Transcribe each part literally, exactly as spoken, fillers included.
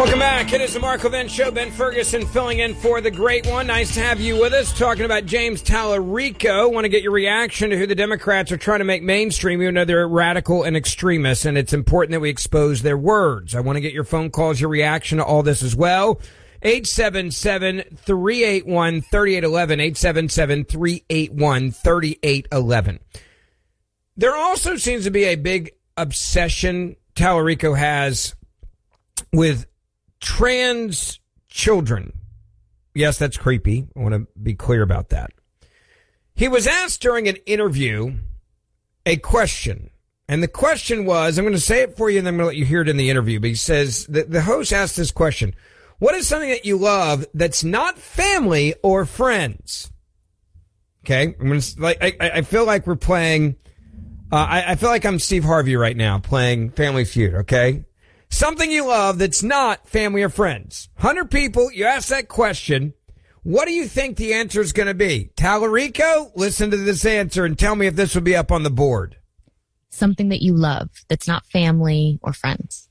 Welcome back. It is the Mark Levin Show. Ben Ferguson filling in for the great one. Nice to have you with us. Talking about James Tallarico. Want to get your reaction to who the Democrats are trying to make mainstream, even though they're radical and extremists, and it's important that we expose their words. I want to get your phone calls, your reaction to all this as well. eight seven seven, three eight one, three eight one one, eight seven seven, three eight one, three eight one one. There also seems to be a big obsession Tallarico has with trans children. Yes, that's creepy. I want to be clear about that. He was asked during an interview a question, and the question was, I'm going to say it for you and then I'm going to let you hear it in the interview, but he says, the, the host asked this question: what is something that you love that's not family or friends? Okay, I'm going to, like, I, I feel like we're playing, uh, I, I feel like I'm Steve Harvey right now playing Family Feud, okay? Something you love that's not family or friends. one hundred people, you ask that question. What do you think the answer is going to be? Tallarico, listen to this answer and tell me if this would be up on the board. Something that you love that's not family or friends.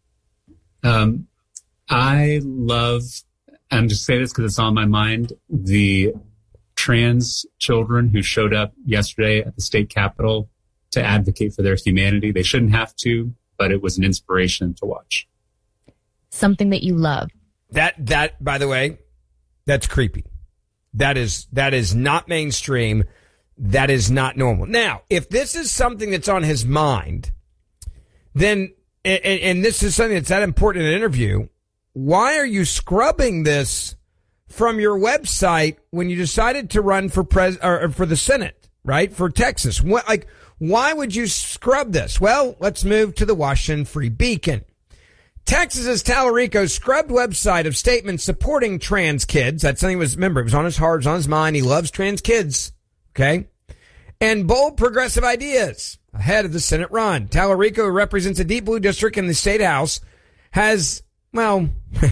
Um, I love, I'm just saying this because it's on my mind, the trans children who showed up yesterday at the state capitol to advocate for their humanity. They shouldn't have to, but it was an inspiration to watch. Something that you love. That, that, by the way, that's creepy. That is, that is not mainstream. That is not normal. Now, if this is something that's on his mind, then, and, and this is something that's that important in an interview, why are you scrubbing this from your website when you decided to run for pres or for the Senate, right? For Texas. What, like, why would you scrub this? Well, let's move to the Washington Free Beacon. Texas's Tallarico scrubbed website of statements supporting trans kids. That's something that was, remember, it was on his heart, it was on his mind. He loves trans kids. Okay. And bold progressive ideas ahead of the Senate run. Tallarico, who represents a deep blue district in the state house, has, well,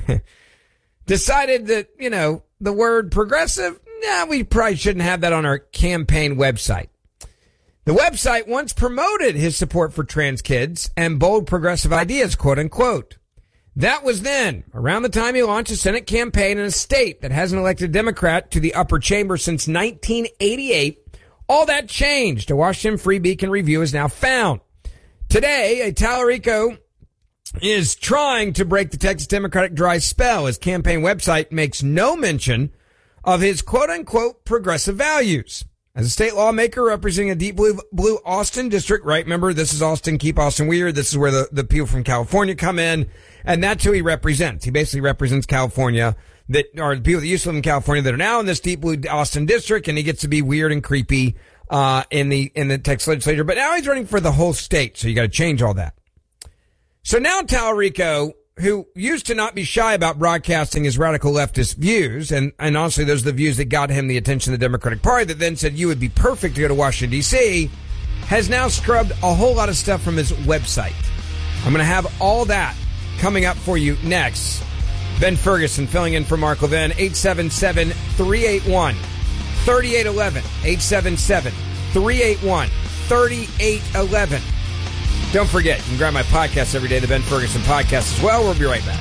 decided that, you know, the word progressive, nah, we probably shouldn't have that on our campaign website. The website once promoted his support for trans kids and bold progressive ideas, quote unquote. That was then, around the time he launched a Senate campaign in a state that hasn't elected a Democrat to the upper chamber since nineteen eighty-eight. All that changed. A Washington Free Beacon review is now found. Today, a Tallarico is trying to break the Texas Democratic dry spell. His campaign website makes no mention of his quote unquote progressive values. As a state lawmaker representing a deep blue, blue Austin district, right? Remember, this is Austin, keep Austin weird. This is where the, the people from California come in, and that's who he represents. He basically represents California, that are the people that used to live in California that are now in this deep blue Austin district, and he gets to be weird and creepy uh in the in the Texas legislature. But now he's running for the whole state, so you got to change all that. So now Tallarico, who used to not be shy about broadcasting his radical leftist views, and, and honestly, those are the views that got him the attention of the Democratic Party, that then said you would be perfect to go to Washington, D C, has now scrubbed a whole lot of stuff from his website. I'm going to have all that coming up for you next. Ben Ferguson filling in for Mark Levin, eight seven seven, three eight one, three eight one one, eight seven seven, three eight one, three eight one one. Don't forget, you can grab my podcast every day, the Ben Ferguson Podcast as well. We'll be right back.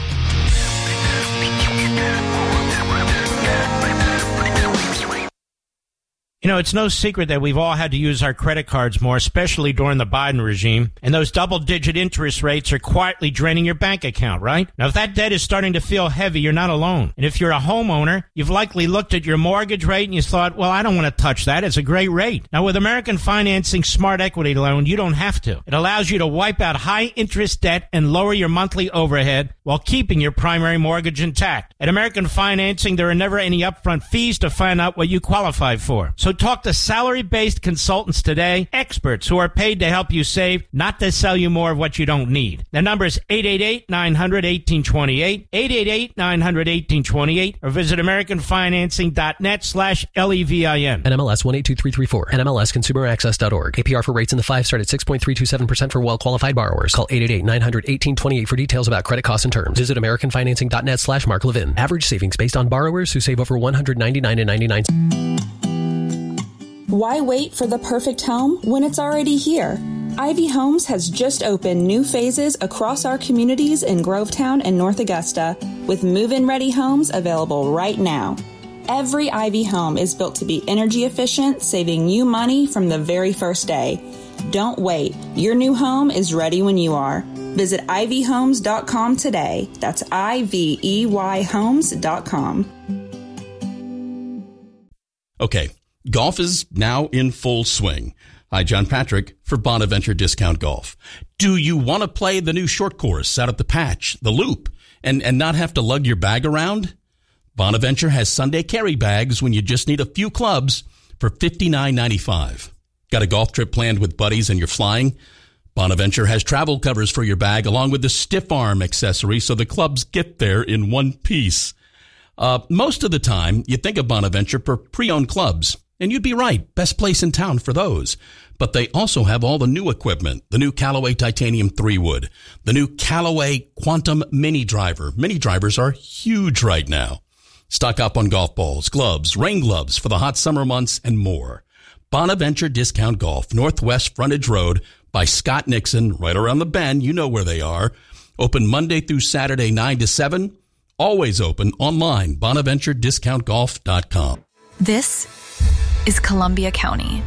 You know, it's no secret that we've all had to use our credit cards more, especially during the Biden regime. And those double-digit interest rates are quietly draining your bank account, right? Now, if that debt is starting to feel heavy, you're not alone. And if you're a homeowner, you've likely looked at your mortgage rate and you thought, well, I don't want to touch that. It's a great rate. Now, with American Financing Smart Equity Loan, you don't have to. It allows you to wipe out high-interest debt and lower your monthly overhead while keeping your primary mortgage intact. At American Financing, there are never any upfront fees to find out what you qualify for. So talk to salary-based consultants today, experts who are paid to help you save, not to sell you more of what you don't need. The number is eight eight eight, nine hundred, eighteen twenty-eight, eight eight eight, nine hundred, eighteen twenty-eight, or visit americanfinancing.net slash L-E-V-I-N. N M L S one eight two three three four. N M L S consumer access dot org. A P R for rates in the five start at six point three two seven percent for well-qualified borrowers. Call eight eight eight, nine hundred, eighteen twenty-eight for details about credit costs and terms. Visit americanfinancing.net slash Mark Levin. Average savings based on borrowers who save over one hundred ninety-nine dollars and ninety-nine cents. Why wait for the perfect home when it's already here? Ivy Homes has just opened new phases across our communities in Grovetown and North Augusta, with move-in ready homes available right now. Every Ivy home is built to be energy efficient, saving you money from the very first day. Don't wait. Your new home is ready when you are. Visit ivy homes dot com today. That's I V E Y homes dot com. Okay, golf is now in full swing. Hi, John Patrick for Bonaventure Discount Golf. Do you want to play the new short course out at the Patch, the Loop, and, and not have to lug your bag around? Bonaventure has Sunday carry bags when you just need a few clubs for fifty-nine ninety-five. Got a golf trip planned with buddies and you're flying? Bonaventure has travel covers for your bag along with the stiff arm accessory so the clubs get there in one piece. Uh, most of the time, you think of Bonaventure for pre-owned clubs, and you'd be right. Best place in town for those. But they also have all the new equipment, the new Callaway Titanium three wood, the new Callaway Quantum Mini Driver. Mini drivers are huge right now. Stock up on golf balls, gloves, rain gloves for the hot summer months, and more. Bonaventure Discount Golf, Northwest Frontage Road by Scott Nixon, right around the bend. You know where they are. Open Monday through Saturday, nine to seven. Always open online, bonaventure discount golf dot com. This is Columbia County,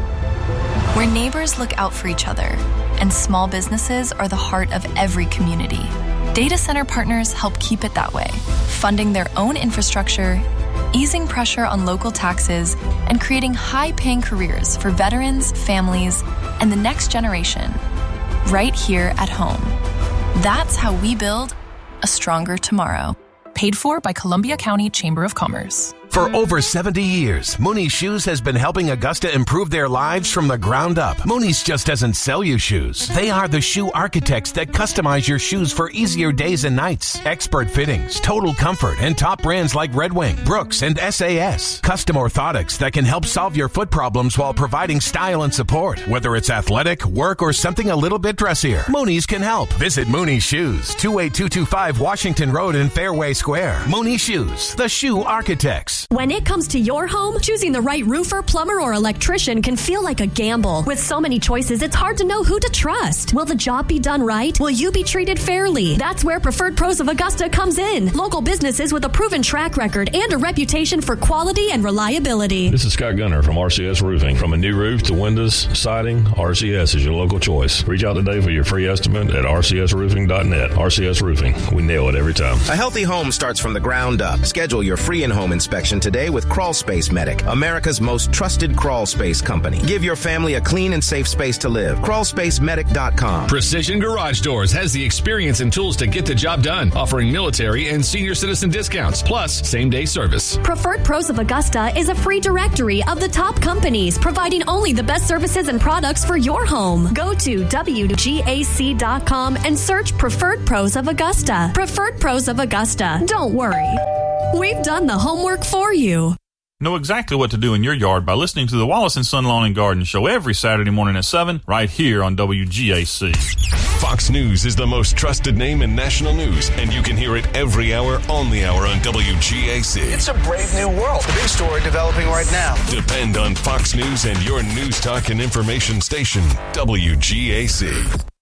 where neighbors look out for each other and small businesses are the heart of every community. Data center partners help keep it that way, funding their own infrastructure, easing pressure on local taxes, and creating high-paying careers for veterans, families, and the next generation, right here at home. That's how we build a stronger tomorrow. Paid for by Columbia County Chamber of Commerce. For over seventy years, Mooney's Shoes has been helping Augusta improve their lives from the ground up. Mooney's just doesn't sell you shoes. They are the shoe architects that customize your shoes for easier days and nights. Expert fittings, total comfort, and top brands like Red Wing, Brooks, and S A S. Custom orthotics that can help solve your foot problems while providing style and support. Whether it's athletic, work, or something a little bit dressier, Mooney's can help. Visit Mooney's Shoes, two eight two two five Washington Road in Fairway Square. Mooney's Shoes, the shoe architects. When it comes to your home, choosing the right roofer, plumber, or electrician can feel like a gamble. With so many choices, it's hard to know who to trust. Will the job be done right? Will you be treated fairly? That's where Preferred Pros of Augusta comes in. Local businesses with a proven track record and a reputation for quality and reliability. This is Scott Gunner from R C S Roofing. From a new roof to windows, siding, R C S is your local choice. Reach out today for your free estimate at r c s roofing dot net. R C S Roofing. We nail it every time. A healthy home starts from the ground up. Schedule your free in-home inspection today with Crawl Space Medic, America's most trusted crawl space company. Give your family a clean and safe space to live. crawl space medic dot com. Precision Garage Doors has the experience and tools to get the job done, offering military and senior citizen discounts, plus same-day service. Preferred Pros of Augusta is a free directory of the top companies, providing only the best services and products for your home. Go to w g a c dot com and search Preferred Pros of Augusta. Preferred Pros of Augusta. Don't worry. We've done the homework for you. Know exactly what to do in your yard by listening to the Wallace and Son Lawn and Garden Show every Saturday morning at seven, right here on W G A C. Fox News is the most trusted name in national news, and you can hear it every hour on the hour on W G A C. It's a brave new world. The big story developing right now. Depend on Fox News and your news talk and information station, W G A C.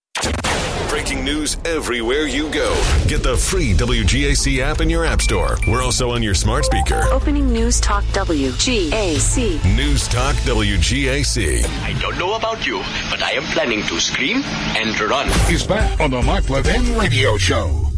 Breaking news everywhere you go. Get the free W G A C app in your app store. We're also on your smart speaker. Opening News Talk W G A C. News Talk W G A C. I don't know about you, but I am planning to scream and run. He's back on the Mark Levin Radio Show.